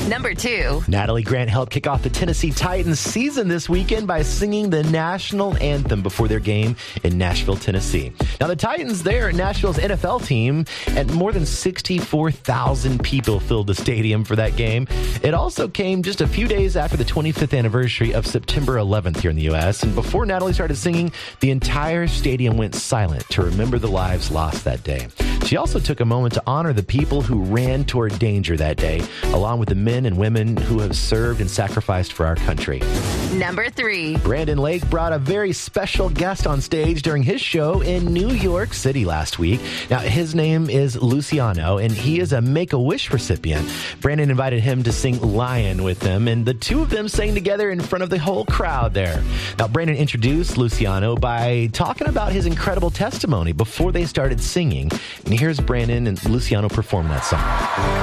Number 2. Natalie Grant helped kick off the Tennessee Titans season this weekend by singing the national anthem before their game in Nashville, Tennessee. Now, the Titans, they're Nashville's NFL team, and more than 64,000 people filled the stadium for that game. It also came just a few days after the 25th anniversary of September 11th here in the U.S., and before Natalie started singing, the entire stadium went silent to remember the lives lost that day. She also took a moment to honor the people who ran toward danger that day, along with the men and women who have served and sacrificed for our country. Number 3. Brandon Lake brought a very special guest on stage during his show in New York City last week. Now, his name is Luciano, and he is a Make-A-Wish recipient. Brandon invited him to sing Lion with him, and the two of them sang together in front of the whole crowd there. Now, Brandon introduced Luciano by talking about his incredible testimony before they started singing. And here's Brandon and Luciano perform that song.